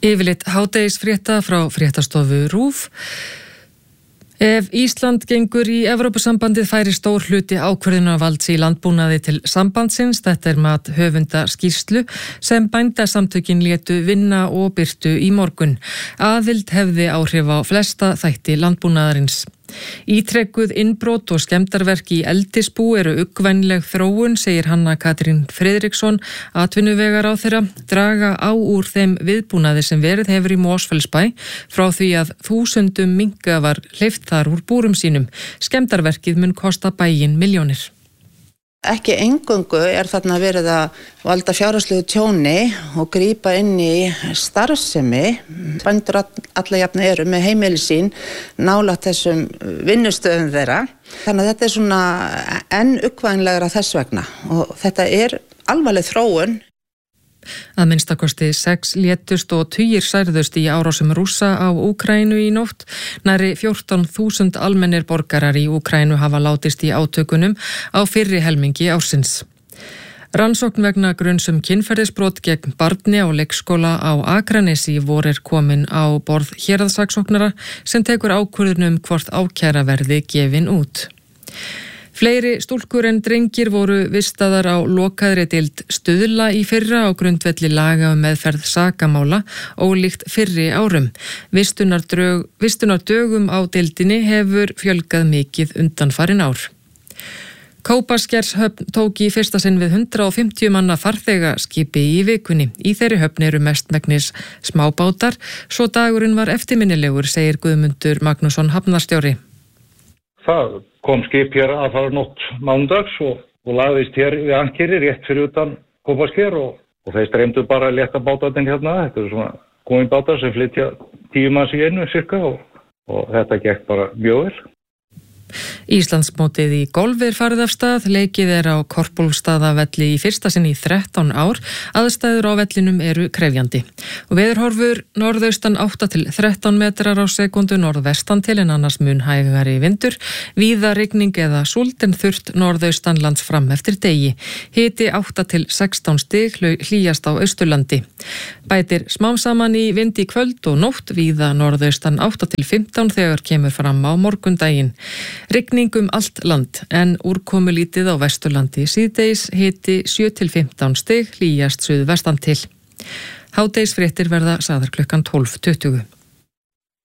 Yfirleitt hádegisfrétta frá fréttastofu RÚV. Ef Ísland gengur í Evrópusambandið færi stór hluti ákvörðunarvalds í landbúnaði til sambandsins. Þetta mat höfunda skýrslu sem bændasamtökin létu vinna og birtu í morgun. Aðild hefði áhrif á flesta þætti landbúnaðarins. Ítrekkuð innbrot og skemmdarverk í eldisbú eru uggvænleg þróun, segir Hanna Katrín Friðriksson, atvinnuvegaráðherra, draga á úr þeim viðbúnaði sem verið hefur í Mosfellsbæ frá því að þúsundum minka var hleypt þar úr búrum sínum. Skemmdarverkið mun kosta bæinn milljónir. Ekki eingöngu þarna verið að valda fjárhagslegu tjóni og grípa inn í starfsemi. Bændur alla jafna eru með heimili sín nálægt þessum vinnustöðum þeirra. Þannig að þetta svona enn uggvænlegra þess vegna og þetta alvarleg þróun. Að minnstakosti 6 létust og tugir særðust í árásum Rússa á Úkraínu í nótt. Nærri 14.000 almennir borgarar í Úkraínu hafa látist í átökunum á fyrri helmingi ársins. Rannsókn vegna gruns kynferðisbrot gegn barni á leikskóla á Akranesi vor komin á borð héraðssaksóknara sem tekur ákvörðun hvort ákæra verði gefin út. Fleiri stúlkur en drengir voru vistaðar á lokaðri deild Stuðla í fyrra á grundvelli laga meðferð sakamála ólíkt fyrri árum. Vistunardögum á deildinni hefur fjölgað mikið undanfarin ár. Kópaskershöfn tók í fyrsta sinn við 150 manna farþegaskipi í vikunni. Í þeirri höfn eru mestmegnis smábátar, svo dagurinn var eftirminnilegur, segir Guðmundur Magnússon hafnarstjóri. Það kom skip hér að fara nótt mánudags og lagðist hér við ankeri rétt fyrir utan Kópasker og þeir streymdu bara létta bátarnir hérna. Þetta eru svona komibátar sem flytja 10 manns í einu cirka og þetta gekk bara mjög vel. Íslandsmótið í golf farið af stað, leikið á Korpúlfsstaðavelli í fyrsta sinn í 13 ár, aðstæður á vellinum eru krefjandi. Og veðurhorfur norðaustan 8 til 13 metrar á sekundu norðvestan til en annars mun hægari vindur, víða rigning eða súld en þurrt norðaustanlands fram eftir degi. Hiti 8 til 16 stig, hlýjast á Austurlandi. Bætir smám saman í vind í kvöld og nótt, víða norðaustan 8 til 15 þegar kemur fram á morgundaginn. Rigning allt land en úrkomulítið á Vesturlandi síðdegis, hiti 7 til 15 stig, hlýjast suðvestan til. Hádegisfréttir verða sagðar klukkan 12:20.